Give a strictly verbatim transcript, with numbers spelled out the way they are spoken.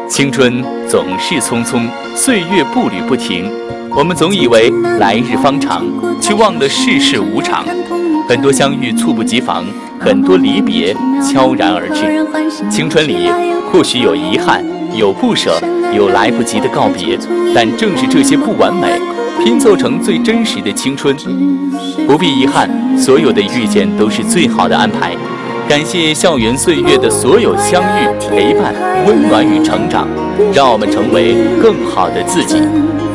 青春总是匆匆，岁月步履不停。我们总以为来日方长，却忘了世事无常。很多相遇猝不及防，很多离别悄然而至。青春里或许有遗憾，有不舍，有来不及的告别，但正是这些不完美，拼凑成最真实的青春。不必遗憾，所有的遇见都是最好的安排。感谢校园岁月的所有相遇、陪伴、温暖与成长，让我们成为更好的自己。